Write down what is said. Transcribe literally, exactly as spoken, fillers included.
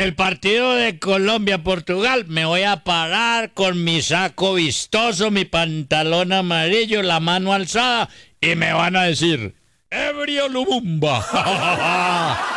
el partido de Colombia-Portugal me voy a parar con mi saco vistoso, mi pantalón amarillo, la mano alzada y me van a decir, ¡Ebrio Lumumba!